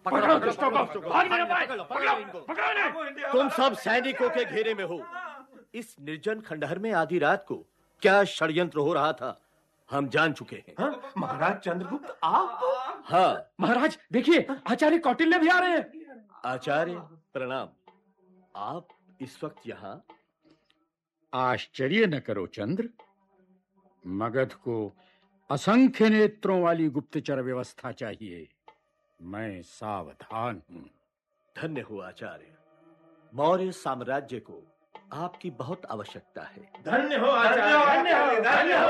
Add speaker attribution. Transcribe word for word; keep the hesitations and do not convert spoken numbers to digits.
Speaker 1: पकड़ो दुष्टों को, भाग नहीं पाए, पकड़ो, पकड़ो इन्हें।
Speaker 2: तुम सब सैनिकों के घेरे में हो। इस निर्जन खंडहर में आधी रात को क्या षड्यंत्र हो रहा था हम जान चुके हैं।
Speaker 1: हाँ? महाराज चंद्रगुप्त आप?
Speaker 2: हाँ
Speaker 3: महाराज देखिए, आचार्य कौटिल्य भी आ रहे हैं।
Speaker 2: आचार्य प्रणाम। आप इस वक्त यहाँ?
Speaker 4: आश्चर्य न करो चंद्र, मगध को असंख्य नेत्रों वाली गुप्तचर व्यवस्था चाहिए। मैं सावधान हूं।
Speaker 2: धन्य हो आचार्य, मौर्य साम्राज्य को आपकी बहुत आवश्यकता है।
Speaker 1: धन्य हो आचार्य, धन्य हो, धन्य हो।